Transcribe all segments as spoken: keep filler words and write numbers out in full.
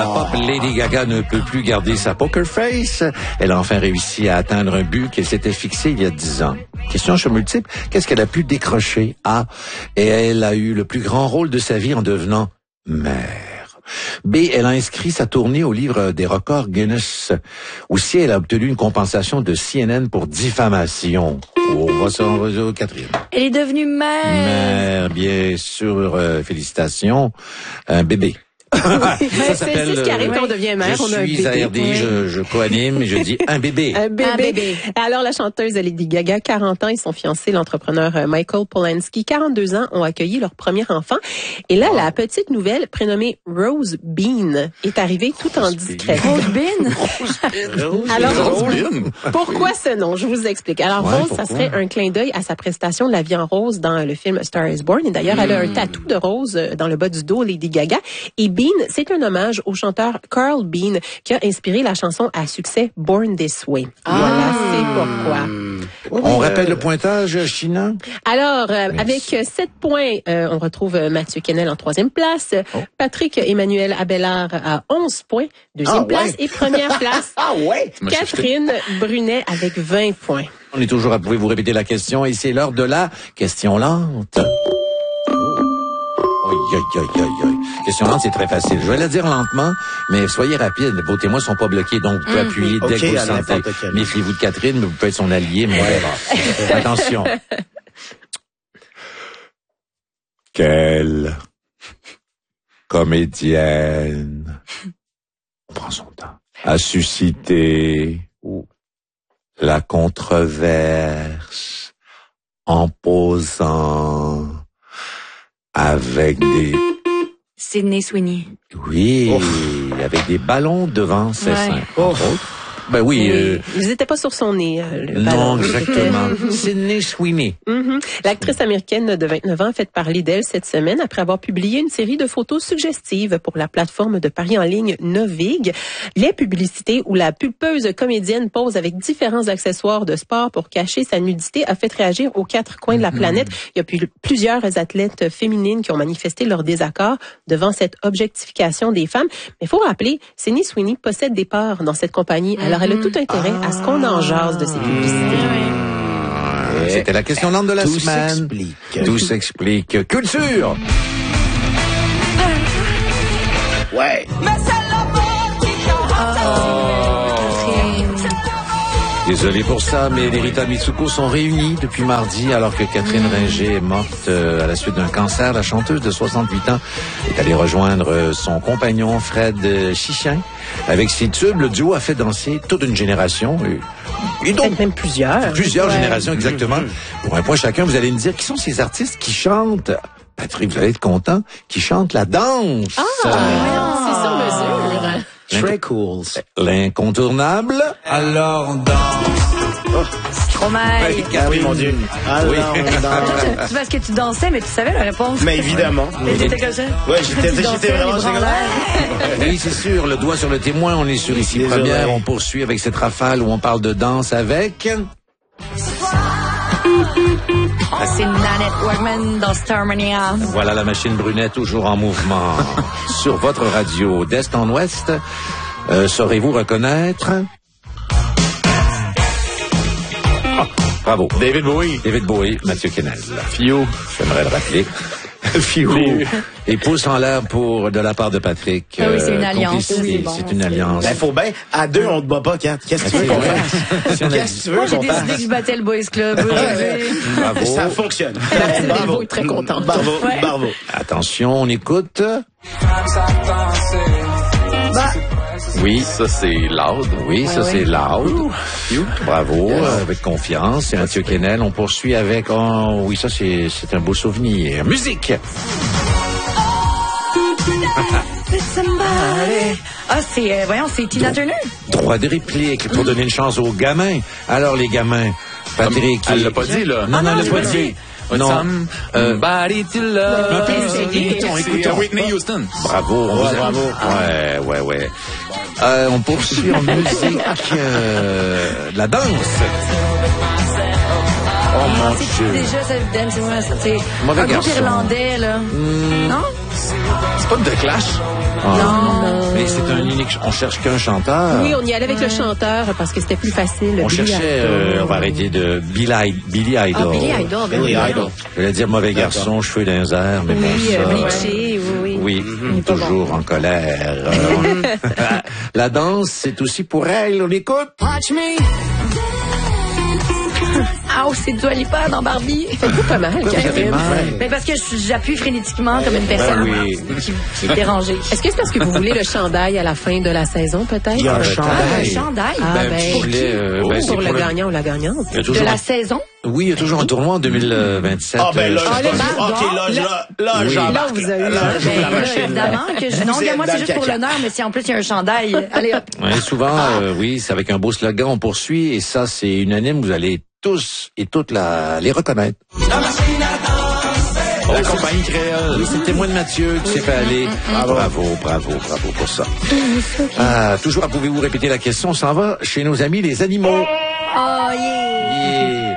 la pop, Lady Gaga ne peut plus garder sa poker face. Elle a enfin réussi à atteindre un but qu'elle s'était fixé il y a dix ans. Question choix multiple, qu'est-ce qu'elle a pu décrocher? A. Et elle a eu le plus grand rôle de sa vie en devenant mère. B. Elle a inscrit sa tournée au livre des records Guinness. Ou C. Elle a obtenu une compensation de C N N pour diffamation. Oh, on va s'en réseau, Catherine. Elle est devenue mère. Mère, bien sûr. Euh, félicitations. Un bébé. Oui, ça s'appelle, c'est ce qui arrive quand on devient mère. Je on a un suis bébé. à R D, Oui. je, je co-anime et je dis un bébé. Un bébé. Un bébé. Alors, la chanteuse Lady Gaga, quarante ans, et son fiancé, l'entrepreneur Michael Polanski, quarante-deux ans, ont accueilli leur premier enfant. Et là, la petite nouvelle, prénommée Rose Bean, est arrivée tout en discret. Rose Bean. Alors, Rose Bean. pourquoi ce nom? Je vous explique. Alors, Ouais, Rose, pourquoi? ça serait un clin d'œil à sa prestation de La vie en rose dans le film Star is Born. Et d'ailleurs, elle a un tatou de rose dans le bas du dos, Lady Gaga. Et Bean, c'est un hommage au chanteur Carl Bean qui a inspiré la chanson à succès Born This Way. Voilà, c'est pourquoi. On rappelle le pointage, China? Alors, euh, avec sept points, euh, on retrouve Mathieu Kennel en troisième place. Oh. Patrick Emmanuel Abelard à onze points, deuxième Ah, ouais. place. Et première place, Ah ouais? Catherine Brunet avec vingt points. On est toujours à pouvoir vous répéter la question et c'est l'heure de la question lente. Aïe, aïe, aïe, aïe, aïe. Question lente, c'est très facile. Je vais la dire lentement, mais soyez rapides. Vos témoins sont pas bloqués, donc vous pouvez appuyer dès Ok, que vous le à sentez. n'importe quel. Méfiez-vous de Catherine, mais vous pouvez être son allié, mais ouais. Attention. Quelle comédienne, on prend son temps, a suscité la controverse en posant avec des... Sydney Sweeney. Oui, avec des ballons devant ses Ouais. seins, entre autres. Ben oui, euh, Ils n'étaient pas sur son nez. euh, le non, ballon. exactement. Sydney Sweeney. Mhm. L'actrice américaine de vingt-neuf ans a fait parler d'elle cette semaine après avoir publié une série de photos suggestives pour la plateforme de paris en ligne Novig. Les publicités où la pulpeuse comédienne pose avec différents accessoires de sport pour cacher sa nudité a fait réagir aux quatre coins de la planète. Il y a pu- plusieurs athlètes féminines qui ont manifesté leur désaccord devant cette objectification des femmes. Mais il faut rappeler, Sydney Sweeney possède des parts dans cette compagnie. Alors, elle a tout intérêt à ce qu'on en jase de ces publicités. C'était la question lente de la Tout semaine. s'explique. Tout s'explique. Culture! Ouais. Désolé pour ça, mais les Rita Mitsuko sont réunis depuis mardi alors que Catherine Ringer est morte euh, à la suite d'un cancer. La chanteuse de soixante-huit ans est allée rejoindre euh, son compagnon Fred euh, Chichin. Avec ses tubes, le duo a fait danser toute une génération. Et, et donc, Peut-être même plusieurs. plusieurs générations exactement. Pour un point chacun, vous allez me dire qui sont ces artistes qui chantent, Patrick, vous allez être content, qui chantent la danse. Ah, c'est sur mesure. Très cool. L'incontournable. Alors on danse. Stromae. Ah oui, mon Dieu. Alors, Oui. on danse. C'est parce que tu dansais, mais tu savais la réponse. Mais évidemment. Et t'étais comme ça. Ouais, j'étais, Tu j'étais dansais, vraiment, les j'étais bras en comme- l'air. Oui, c'est sûr, le doigt sur le témoin, on est sur Ici Désolé. Première, on poursuit avec cette rafale où on parle de danse avec... Ah, c'est Nanette Wegman dans Starmania. Voilà la machine brunette toujours en mouvement. Sur votre radio d'Est en Ouest, euh, saurez-vous reconnaître... Ah, bravo. David Bowie. David Bowie, Mathieu Kennel. Fio. J'aimerais le rappeler. Fio. Et pouce en l'air pour de la part de Patrick. Ah oui, c'est une euh, alliance. complicité. Oui, c'est bon. C'est une alliance. Ben, faut bien. À deux, on te bat pas, Kat. Qu'est-ce que tu veux qu'on fasse? Si on a Qu'est-ce dit- que tu veux Moi, j'ai qu'on décidé que fasse? je battais le Boys Club. Oui, oui. Bravo. Ça fonctionne. Delvaux est très content. Bravo, bravo. Attention, on écoute. Bah, Oui, Ça, c'est loud. oui, ça Ouais, c'est ouais. loud. Bravo, euh, avec confiance. C'est Mathieu Kennel. On poursuit avec... Oh, oui, ça c'est c'est un beau souvenir. Musique. ah, c'est, euh, voyons, c'est Tina Turner. Droit de réplique pour donner une chance aux gamins. Alors les gamins, Patrick... Elle il- l'a pas dit, là. Non, non, elle l'a pas j'ai dit. Non. Euh, Somebody to love. écoutons, C'est écoutons. Whitney Houston. Bravo. on Ouais, vous- bravo. Ouais, ouais, ouais. Euh, on poursuit en musique euh, la danse. Oh mon C'est Dieu. déjà, ça, Dancing with the Stars. C'est Mauvais un groupe garçon. irlandais, là. Non? C'est pas de Clash? Ah, Non. Mais c'est un unique... On cherche qu'un chanteur. Oui, on y allait avec le chanteur parce que c'était plus facile. On Billy cherchait... Idol. euh, on va arrêter de... Billy, Billy Idol. Ah, Billy Idol. ben Billy oui. Idol. Je voulais dire mauvais garçon, cheveux dans les airs, mais Oui, bon, euh, ça... bleaché, oui, oui. Oui, Il est pas toujours en colère. Euh, La danse, c'est aussi pour elle. On écoute. Watch me. Ah, oh, c'est Dua Lipa dans Barbie. Faites-vous pas mal, Pourquoi vous avez Karine? mal? Mais parce que j'appuie frénétiquement comme une personne Ben oui. qui, qui est dérangée. Est-ce que c'est parce que vous voulez le chandail à la fin de la saison, peut-être? Il y a un Ah, chandail. Ah, le chandail. Ah, Ben, ben, je voulais, euh, ben, c'est pour le pour le- gagnant ou la gagnante. Il y a De toujours la un- saison. Oui, il y a toujours un tournoi en deux mille vingt-sept. Ah, ben là, Euh, Ah, je le pense- pardon. OK, là, là, là, Oui. j'embarque. Là, vous avez- Là, j'ouvre Ben, la là, machine. évidemment que je... Non, Vous regarde, moi, êtes c'est dans juste le pour caca. l'honneur, mais si en plus il y a un chandail, allez hop. Ouais, souvent, euh, oui, c'est avec un beau slogan, on poursuit, et ça, c'est unanime, vous allez tous et toutes la, les reconnaître. La compagnie créole. Oui, c'est témoin de Mathieu qui s'est fait aller. Bravo, bravo, bravo pour ça. Ah, toujours, pouvez-vous répéter la question? On s'en va chez nos amis les animaux. Oh, yeah. Yeah.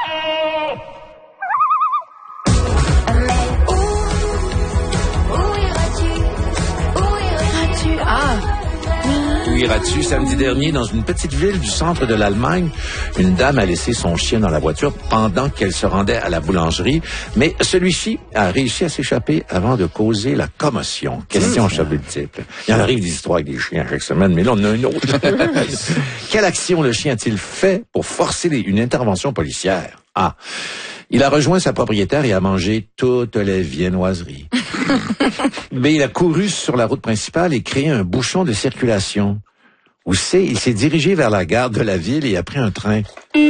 Ah, Où iras-tu? Samedi dernier, dans une petite ville du centre de l'Allemagne, une dame a laissé son chien dans la voiture pendant qu'elle se rendait à la boulangerie, mais celui-ci a réussi à s'échapper avant de causer la commotion. Question mmh. chat multiple. Il y en arrive des histoires avec des chiens chaque semaine, mais là, on en a une autre. Quelle action le chien a-t-il fait pour forcer les- une intervention policière? Ah, il a rejoint sa propriétaire et a mangé toutes les viennoiseries. B, il a couru sur la route principale et créé un bouchon de circulation. Ou C, il s'est dirigé vers la gare de la ville et a pris un train.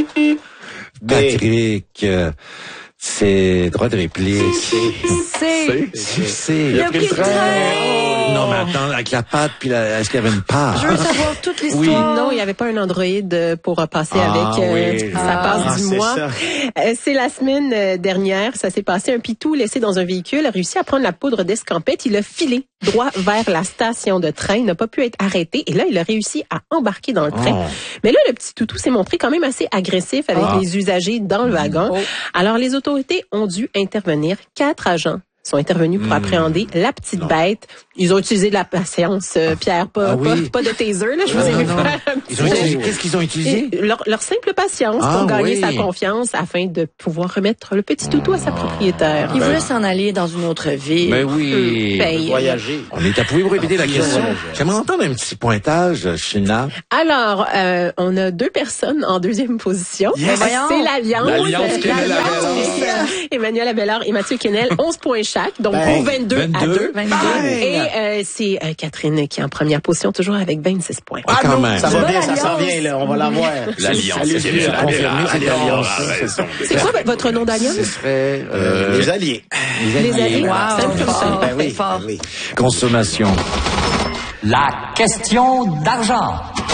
Patrick, euh, c'est droit de réplique. c'est... C'est... Il a pris le train. Non, mais attends, avec la patte, puis la, est-ce qu'il y avait une part? Je veux savoir toute Oui. l'histoire. Non, il n'y avait pas un Android euh, pour euh, passer Ah, avec euh, oui. sa Ah. passe Ah, du c'est mois. ça. Euh, c'est la semaine euh, dernière, ça s'est passé. Un pitou laissé dans un véhicule a réussi à prendre la poudre d'escampette. Il a filé droit vers la station de train. Il n'a pas pu être arrêté. Et là, il a réussi à embarquer dans le train. Oh. Mais là, le petit toutou s'est montré quand même assez agressif avec Ah. les usagers dans le wagon. Oh. Alors, les autorités ont dû intervenir. Quatre agents sont intervenus pour Hmm. appréhender la petite Non. bête. Ils ont utilisé de la patience, euh, Pierre, pas, Ah oui. pas, pas de taser. Là, je vous ai Non, vu non. faire un Ils ont petit- utilisé, qu'est-ce qu'ils ont utilisé? Et leur, leur simple patience Ah, pour gagner oui. sa confiance afin de pouvoir remettre le petit toutou à sa propriétaire. Il voulait s'en aller dans une autre ville. Ben oui. Ben, Voyager. On est à pouvez-vous répéter la question? J'aimerais entendre un petit pointage, China. Alors, euh, on a deux personnes en deuxième position. Mais voyons. C'est l'Alliance. L'Alliance Kennel L'Alliance. Emmanuel Abelard et Mathieu Kennel, onze points chaque, donc Ben, pour vingt-deux à vingt-deux. deux. vingt-deux. Et euh, c'est euh, Catherine qui est en première position, toujours avec vingt-six points. Ah, quand même. Ça va Bonne bien, ça s'en alliance. vient, là. On va l'avoir. L'Alliance. Salut, C'est salut, confirmé, cette Alliance. alliance. C'est quoi votre nom d'Alliance? Ce serait euh, Les alliés. Les alliés. Wow, Simple comme ça. fort, Ben oui, fort. ben oui. consommation. La question d'argent.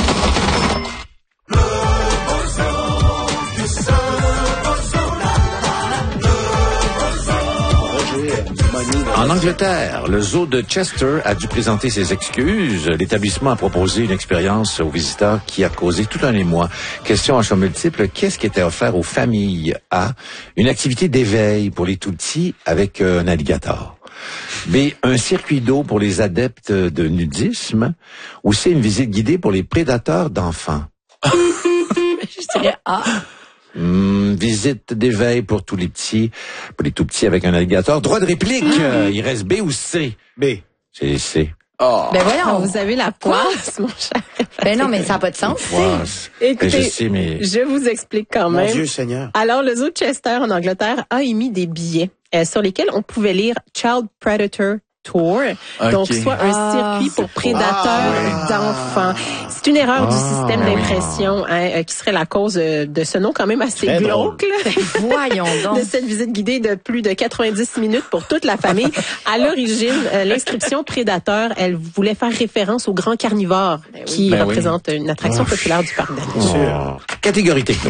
On va jouer euh, Money. En Angleterre, le zoo de Chester a dû présenter ses excuses. L'établissement a proposé une expérience aux visiteurs qui a causé tout un émoi. Question à choix multiple, qu'est-ce qui était offert aux familles? A, une activité d'éveil pour les tout-petits avec euh, un alligator. B, un circuit d'eau pour les adeptes de nudisme. Ou C, une visite guidée pour les prédateurs d'enfants. Je dirais A. Hum, visite d'éveil pour tous les petits, pour les tout petits avec un alligator. Droit de réplique, euh, il reste B ou C? B. C'est C. Oh. Ben Ah, voyons. vous avez la poisse, mon cher. Ben non, mais ça n'a pas de sens. Poisse. Écoutez, Je sais, mais... Je vous explique quand Mon même. Dieu Seigneur. Alors, le zoo de Chester en Angleterre a émis des billets euh, sur lesquels on pouvait lire Child Predator Tour, Ok. donc soit un Ah, circuit pour prédateurs Ah, d'enfants. C'est une erreur du Ah, système oui. d'impression hein, euh, qui serait la cause euh, de ce nom quand même assez Très glauque là, Voyons donc. de cette visite guidée de plus de quatre-vingt-dix minutes pour toute la famille. À l'origine, euh, l'inscription prédateur, elle voulait faire référence au grand carnivore qui Ben oui. représente une attraction Oh, populaire du parc d'animaux. Oh. Catégorie techno.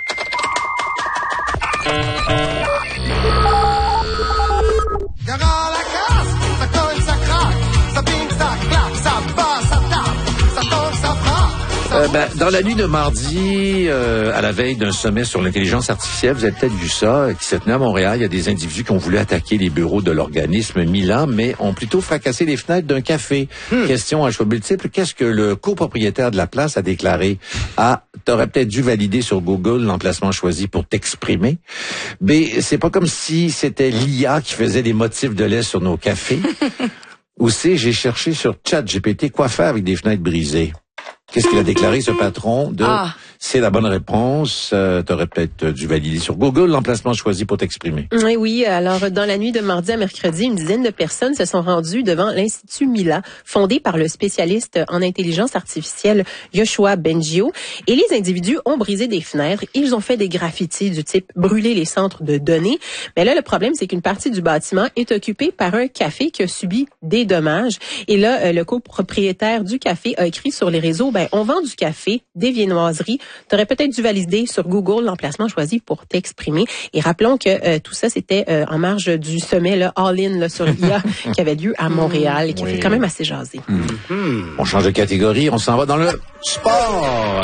Y'a dans la casse, ça colle, ça craque, ça pique, ça claque, ça bat, ça tape, ça tombe, ça frappe, ça Euh, ben, dans la nuit de mardi, euh, à la veille d'un sommet sur l'intelligence artificielle, vous avez peut-être vu ça, euh, qui se tenait à Montréal. Il y a des individus qui ont voulu attaquer les bureaux de l'organisme Milan, mais ont plutôt fracassé les fenêtres d'un café. Hmm. Question à choix multiple, qu'est-ce que le copropriétaire de la place a déclaré? A, t'aurais peut-être dû valider sur Google l'emplacement choisi pour t'exprimer. B, c'est pas comme si c'était l'I A qui faisait des motifs de lait sur nos cafés. Ou C, j'ai cherché sur ChatGPT quoi faire avec des fenêtres brisées. Qu'est-ce qu'il a déclaré, ce patron de ah. C'est la bonne réponse. Euh, tu aurais peut-être dû valider sur Google l'emplacement choisi pour t'exprimer. Oui, oui. Alors, dans la nuit de mardi à mercredi, une dizaine de personnes se sont rendues devant l'Institut Mila, fondé par le spécialiste en intelligence artificielle Yoshua Bengio. Et les individus ont brisé des fenêtres. Ils ont fait des graffitis du type brûler les centres de données. Mais là, le problème, c'est qu'une partie du bâtiment est occupée par un café qui a subi des dommages. Et là, le copropriétaire du café a écrit sur les réseaux, ben, on vend du café, des viennoiseries. Tu aurais peut-être dû valider sur Google l'emplacement choisi pour t'exprimer. Et rappelons que euh, tout ça, c'était euh, en marge du sommet là, All-in là, sur l'I A qui avait lieu à Montréal et qui oui. a fait quand même assez jaser. Mmh. Mmh. On change de catégorie, on s'en va dans le sport.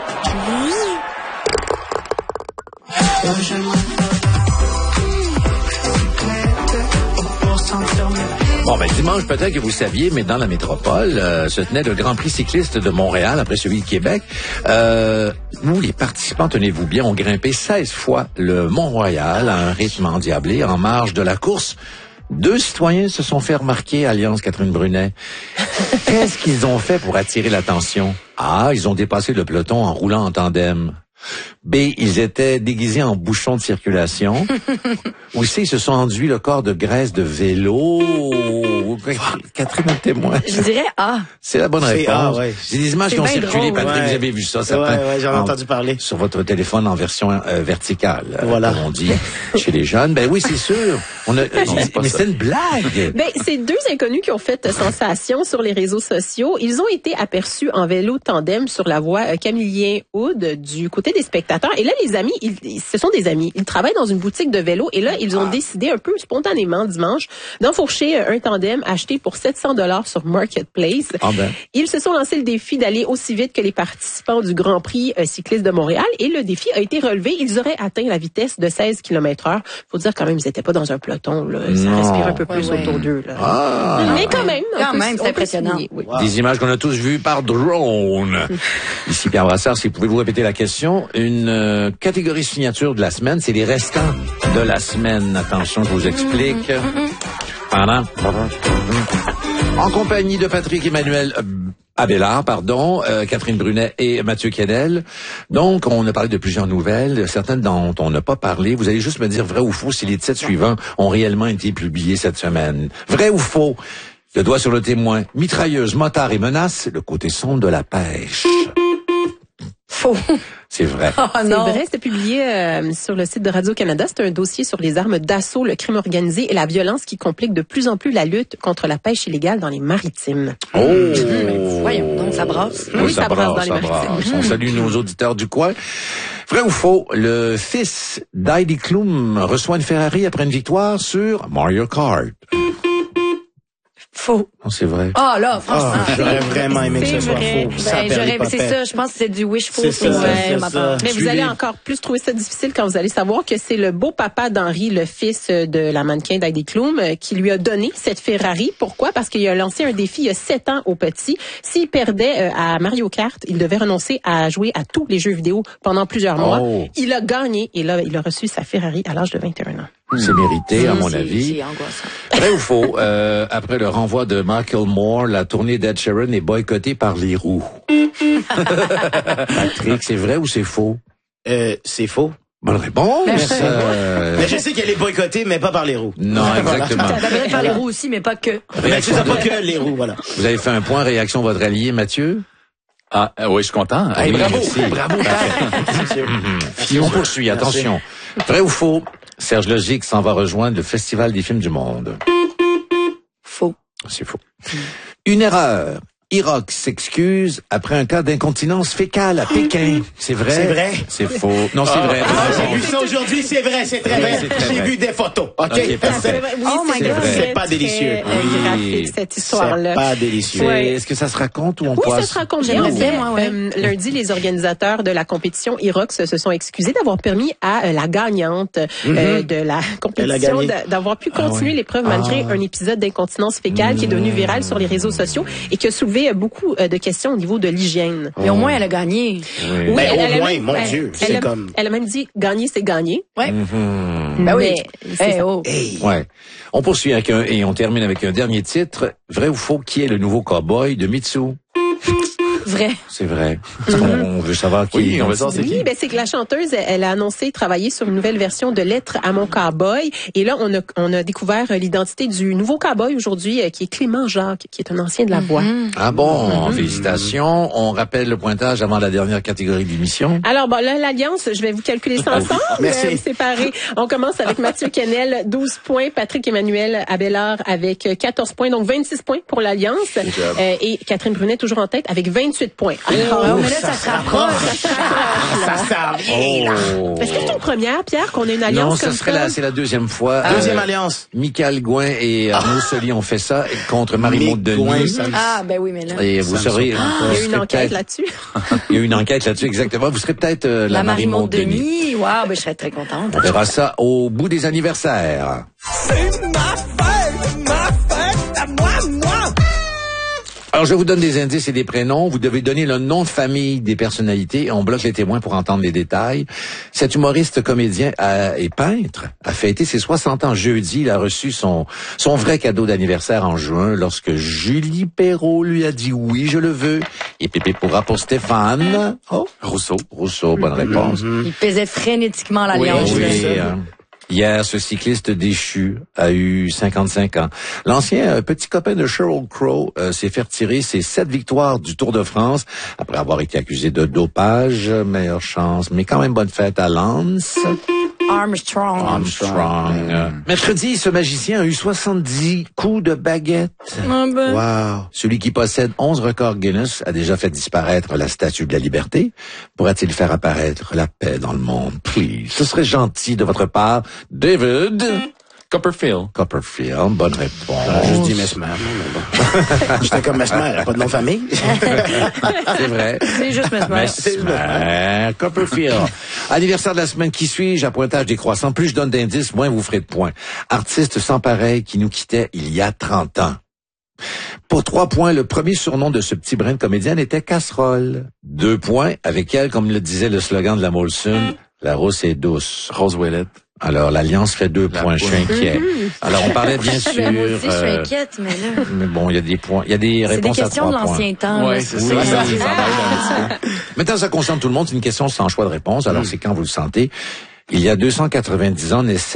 Bon, ben, dimanche, peut-être que vous saviez, mais dans la métropole, euh, se tenait le Grand Prix cycliste de Montréal, après celui de Québec, euh, où les participants, tenez-vous bien, ont grimpé seize fois le Mont-Royal à un rythme endiablé en marge de la course. Deux citoyens se sont fait remarquer, Alliance Catherine Brunet. Qu'est-ce qu'ils ont fait pour attirer l'attention? A, ils ont dépassé le peloton en roulant en tandem. B, ils étaient déguisés en bouchons de circulation. Ou C, ils se sont enduits le corps de graisse de vélo. Catherine, un témoin. Je dirais A. C'est la bonne réponse. A, ouais. C'est des images c'est qui ont circulé, drôle, Patrick, ouais. vous avez vu ça, ça ouais, ouais, j'en ai en, entendu parler. Sur votre téléphone en version euh, verticale, voilà. euh, comme on dit chez les jeunes. Ben oui, c'est sûr. On a, non, mais, mais c'est une blague. Ben, c'est deux inconnus qui ont fait sensation sur les réseaux sociaux. Ils ont été aperçus en vélo tandem sur la voie Camillien-Aude du côté des spectateurs. Et là, les amis, ils, ce sont des amis. Ils travaillent dans une boutique de vélo et là, ils ont ah. décidé un peu spontanément dimanche d'enfourcher un tandem acheté pour sept cents dollars sur Marketplace. Ah ben. Ils se sont lancé le défi d'aller aussi vite que les participants du Grand Prix euh, cycliste de Montréal et le défi a été relevé. Ils auraient atteint la vitesse de seize kilomètres heure. Faut dire quand même, ils n'étaient pas dans un peloton. Là. Ça non. respire un peu plus ouais, autour ouais. d'eux. Là. Ah. Mais quand même. Quand même, c'est impressionnant. Oui. Wow. Des images qu'on a tous vues par drone. Ici Pierre Brassard, si vous pouvez vous répéter la question. Une euh, catégorie signature de la semaine, c'est les restants de la semaine. Attention, je vous explique. Pendant. En compagnie de Patrick Emmanuel euh, Abélard, pardon, euh, Catherine Brunet et Mathieu Quennel. Donc, on a parlé de plusieurs nouvelles, certaines dont on n'a pas parlé. Vous allez juste me dire vrai ou faux si les titres suivants ont réellement été publiés cette semaine. Vrai ou faux? Le doigt sur le témoin. Mitrailleuse, motard et menace, le côté sombre de la pêche. Faux. C'est vrai. Oh, c'est vrai, c'était publié euh, sur le site de Radio-Canada. C'est un dossier sur les armes d'assaut, le crime organisé et la violence qui complique de plus en plus la lutte contre la pêche illégale dans les maritimes. Oh! Mmh. Voyons, donc ça brasse. Oui, oui ça, ça brasse, brasse dans les maritimes. Brasse. On salue nos auditeurs du coin. Vrai ou faux, le fils d'Heidi Klum reçoit une Ferrari après une victoire sur Mario Kart. Faux. Non, c'est vrai. Ah, là, franchement. Ah, j'aurais vraiment aimé que ce soit vrai. faux. Ben, Ça j'aurais, c'est ça, je pense que c'est du wishful c'est ça, ouais, c'est ça. Mais vous allez encore plus trouver ça difficile quand vous allez savoir que c'est le beau-papa d'Henri, le fils de la mannequin d'Heidi Klum, qui lui a donné cette Ferrari. Pourquoi? Parce qu'il a lancé un défi il y a sept ans au petit. S'il perdait à Mario Kart, il devait renoncer à jouer à tous les jeux vidéo pendant plusieurs mois. Oh. Il a gagné et là, il a reçu sa Ferrari à l'âge de vingt et un ans. C'est mérité, à mon c'est, avis. C'est angoissant. Vrai ou faux, euh, après le renvoi de Michael Moore, la tournée d'Ed Sheeran est boycottée par les roues. Patrick, c'est vrai ou c'est faux? Euh, c'est faux. Bonne réponse. Euh... Mais je sais qu'elle est boycottée, mais pas par les roues. Non, exactement. Ça devrait être par les roues aussi, mais pas que. Mais tu sais pas que les roues, voilà. Vous avez fait un point, réaction de votre allié, Mathieu? Ah, euh, oui, je suis content. Hey, oui, bravo, merci. bravo. Si on poursuit, attention. Vrai ou faux, Serge Logique s'en va rejoindre le Festival des films du monde. Faux. C'est faux. Une erreur. Irox s'excuse après un cas d'incontinence fécale à Pékin. C'est vrai? C'est vrai? C'est faux. Non, c'est vrai. Ah, j'ai vu ça aujourd'hui, c'est vrai, c'est très Oui, vrai. c'est très J'ai vrai. vu des photos. OK, Ok, parfait. Oui, Oh my c'est God. vrai. C'est pas délicieux. Très, euh, Oui. graphique, cette histoire-là. C'est pas délicieux. C'est- Ouais. Est-ce que ça se raconte ou on Oui, passe? ça se raconte bien. J'aimerais En bien, fait, moi, ouais. euh, lundi, les organisateurs de la compétition Irox se sont excusés d'avoir permis à euh, la gagnante euh, de la compétition gagné. d'a- d'avoir pu continuer ouais. l'épreuve malgré Ah. un épisode d'incontinence fécale qui est devenu viral sur les réseaux sociaux et qui a soulevé euh, beaucoup euh, de questions au niveau de l'hygiène. Mais au moins, elle a gagné. Oui. Oui, Ben, elle- au elle a moins, même- mon elle- Dieu, elle c'est a- comme- Elle a même dit gagner, c'est gagner. Ouais. Mhm. Ben oui. Mais c'est Eh, ça. oh. Ouais. On poursuit avec un, et on termine avec un dernier titre. Vrai ou faux, qui est le nouveau cowboy de Mitsu? Vrai. C'est vrai. Parce qu'on on veut savoir qui Oui, est. on veut savoir c'est Oui, qui. ben c'est que la chanteuse, elle, elle a annoncé travailler sur une nouvelle version de Lettre à mon cowboy. Et là, on a, on a découvert euh, l'identité du nouveau cowboy aujourd'hui, euh, qui est Clément Jacques, qui est un ancien de la voix. Ah bon, félicitations. On rappelle le pointage avant la dernière catégorie d'émission. Alors, bon, là, l'Alliance, je vais vous calculer ça ensemble. Merci. euh, séparés. On commence avec Mathieu Kennel, douze points. Patrick Emmanuel Abélard avec euh, quatorze points, donc vingt-six points pour l'Alliance. Euh, et Catherine Brunet, toujours en tête, avec vingt-huit points. Alors, Oh, mais là, ça ça se se rapproche. ça se rapproche, là. Ça s'arrive, là. Oh. Est-ce que c'est une première, Pierre, qu'on ait une alliance Non, ça comme serait ça? la, c'est la deuxième fois. Deuxième Euh, alliance. Michael Gouin et Arnaud Soli ont fait ça contre Marie-Maud Mick Gouin, Denis. ça me- Ah, ben oui, mais là. Et vous Ça me serez... Il y a vous eu une serez enquête peut-être- là-dessus. Il y a eu une enquête là-dessus, exactement. Vous serez peut-être euh, la, La Marie-Maud Marie-Maud Denis. Denis. Wow, ben je serais très contente. On verra ça au bout des anniversaires. Alors, je vous donne des indices et des prénoms. Vous devez donner le nom de famille des personnalités. On bloque les témoins pour entendre les détails. Cet humoriste, comédien a- et peintre a fêté ses soixante ans jeudi. Il a reçu son, son vrai cadeau d'anniversaire en juin lorsque Julie Perrault lui a dit oui, je le veux. Et pépé pourra pour Stéphane. Oh, Rousseau. Rousseau, bonne réponse. Il pesait frénétiquement l'Alliance. Oui, là. oui, hein. Hier, ce cycliste déchu a eu cinquante-cinq ans. L'ancien euh, petit copain de Sheryl Crow euh, s'est fait retirer ses sept victoires du Tour de France après avoir été accusé de dopage. Meilleure chance, mais quand même bonne fête à Lance Armstrong. Armstrong. Euh, Mercredi, ce magicien a eu soixante-dix coups de baguette. Ah ben. Wow. Celui qui possède onze records Guinness a déjà fait disparaître la Statue de la Liberté. Pourra-t-il faire apparaître la paix dans le monde? Please. Ce serait gentil de votre part. David Copperfield. Copperfield, bonne réponse. J'aurais juste dit Mesmer, mais bon. J'étais comme Mesmer, elle a pas de nom de famille. C'est vrai. C'est juste Mesmer. Mesmer, Copperfield. Anniversaire de la semaine qui suit, à pointage décroissant. Plus je donne d'indices, moins vous ferez de points. Artiste sans pareil qui nous quittait il y a trente ans. Pour trois points, le premier surnom de ce petit brin de comédienne était Casserole. Deux points, avec elle, comme le disait le slogan de la Molson, la rousse est douce. Rose Ouellette. Alors, l'Alliance fait deux La points, je suis pointe. inquiet. Alors, on parlait bien sûr... Ben, moi aussi, je suis euh, inquiète, mais là. mais bon, il y a des points, il y a des C'est des réponses à questions de trois points. l'ancien temps. Ouais, là. c'est ça. Oui. Ça, ça va être un petit peu. Maintenant, ça concerne tout le monde, c'est une question sans choix de réponse. Alors, c'est quand vous le sentez. Il y a deux cent quatre-vingt-dix ans, naissait